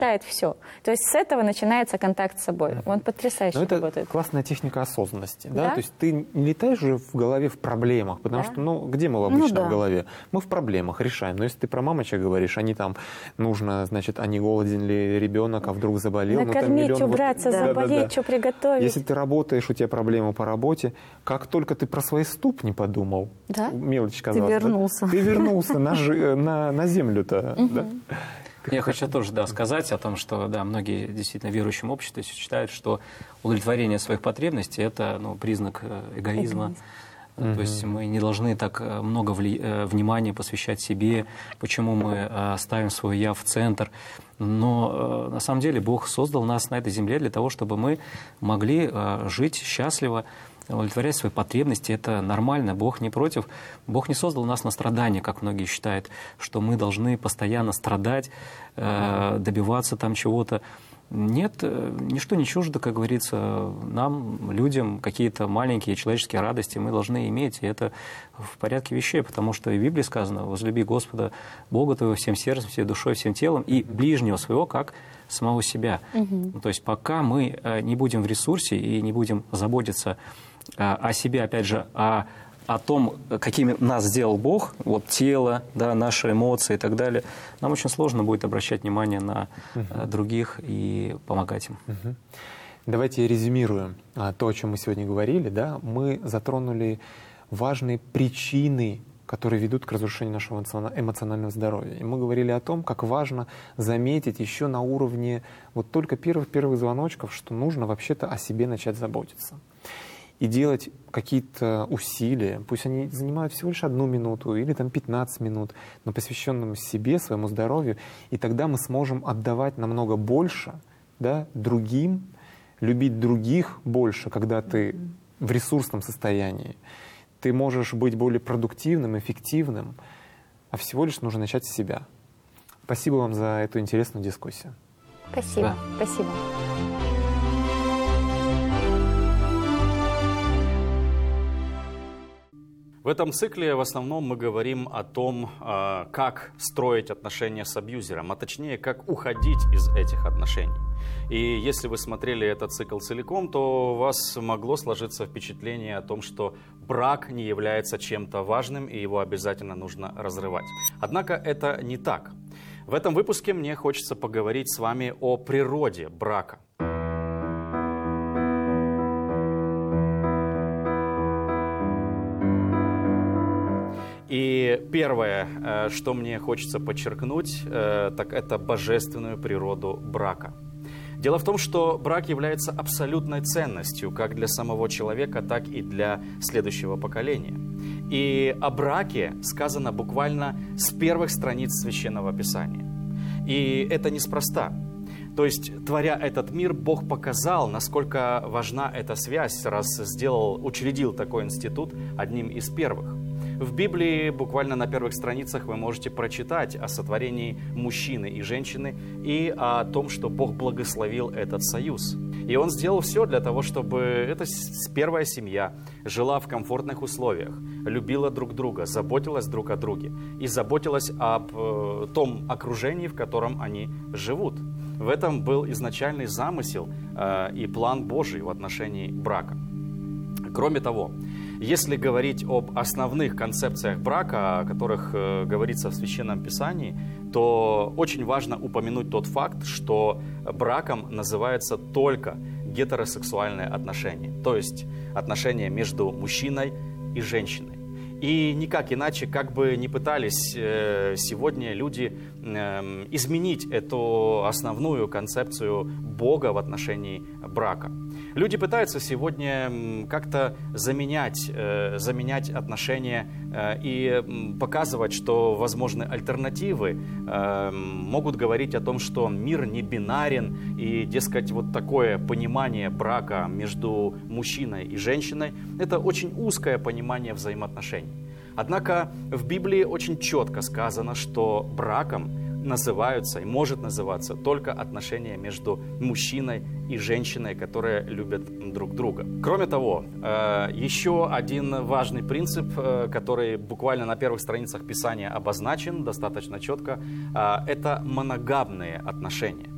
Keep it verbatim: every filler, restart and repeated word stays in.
считает все. То есть с этого начинается контакт с собой. Он потрясающе Но это работает. классная техника осознанности. Да? Да? То есть ты не летаешь же в голове в проблемах, потому Да. что, ну, где мы обычно Ну да. в голове? Мы в проблемах решаем. Но если ты про мамочек говоришь, они там, нужно, значит, а не голоден ли ребенок, а вдруг заболел. Накормить, ну, там миллион убраться, вот... заболеть, да, да, да. что приготовить. Если ты работаешь, у тебя проблемы по работе, как только ты про свои ступни подумал, Да? мелочь Ты казалась, да? вернулся. Ты вернулся на, жи- на, на землю-то. Да? Я хочу тоже да, сказать о том, что да, многие действительно в верующем обществе считают, что удовлетворение своих потребностей – это ну, признак э, эгоизма. Эгоизм. То есть мы не должны так э, много вли- э, внимания посвящать себе, почему мы э, ставим свой «я» в центр. Но э, на самом деле Бог создал нас на этой земле для того, чтобы мы могли э, жить счастливо, удовлетворять свои потребности. Это нормально, Бог не против. Бог не создал нас на страдания, как многие считают, что мы должны постоянно страдать, э, добиваться там чего-то. Нет, э, ничто не чуждо, как говорится, нам, людям, какие-то маленькие человеческие радости мы должны иметь, и это в порядке вещей, потому что и в Библии сказано: «Возлюби Господа Бога твоего всем сердцем, всей душой, всем телом, и ближнего своего, как самого себя». Угу. То есть пока мы э, не будем в ресурсе и не будем заботиться э, о себе, опять же, о о том, какими нас сделал Бог, вот тело, да, наши эмоции и так далее, нам очень сложно будет обращать внимание на uh-huh. других и помогать им. Uh-huh. Давайте резюмируем а, то, о чем мы сегодня говорили. Да? Мы затронули важные причины, которые ведут к разрушению нашего эмоционального здоровья. И мы говорили о том, как важно заметить еще на уровне вот только первых-первых звоночков, что нужно вообще-то о себе начать заботиться. И делать какие-то усилия, пусть они занимают всего лишь одну минуту или там пятнадцать минут, но посвященным себе, своему здоровью, и тогда мы сможем отдавать намного больше, да, другим, любить других больше, когда ты в ресурсном состоянии. Ты можешь быть более продуктивным, эффективным, а всего лишь нужно начать с себя. Спасибо вам за эту интересную дискуссию. Спасибо. Да. Спасибо. В этом цикле в основном мы говорим о том, как строить отношения с абьюзером, а точнее, как уходить из этих отношений. И если вы смотрели этот цикл целиком, то у вас могло сложиться впечатление о том, что брак не является чем-то важным и его обязательно нужно разрывать. Однако это не так. В этом выпуске мне хочется поговорить с вами о природе брака. И первое, что мне хочется подчеркнуть, так это божественную природу брака. Дело в том, что брак является абсолютной ценностью как для самого человека, так и для следующего поколения. И о браке сказано буквально с первых страниц Священного Писания. И это неспроста. То есть, творя этот мир, Бог показал, насколько важна эта связь, раз сделал, учредил такой институт одним из первых. В Библии буквально на первых страницах вы можете прочитать о сотворении мужчины и женщины и о том, что Бог благословил этот союз. И Он сделал все для того, чтобы эта первая семья жила в комфортных условиях, любила друг друга, заботилась друг о друге и заботилась об э, том окружении, в котором они живут. В этом был изначальный замысел э, и план Божий в отношении брака. Кроме того, если говорить об основных концепциях брака, о которых э, говорится в Священном Писании, то очень важно упомянуть тот факт, что браком называется только гетеросексуальные отношения, то есть отношения между мужчиной и женщиной. И никак иначе, как бы ни пытались э, сегодня люди э, изменить эту основную концепцию Бога в отношении брака. Люди пытаются сегодня как-то заменять, э, заменять отношения э, и показывать, что возможны альтернативы, э, могут говорить о том, что мир не бинарен, и, дескать, вот такое понимание брака между мужчиной и женщиной – это очень узкое понимание взаимоотношений. Однако в Библии очень четко сказано, что браком называются и может называться только отношения между мужчиной и женщиной, которые любят друг друга. Кроме того, еще один важный принцип, который буквально на первых страницах Писания обозначен достаточно четко, это моногамные отношения.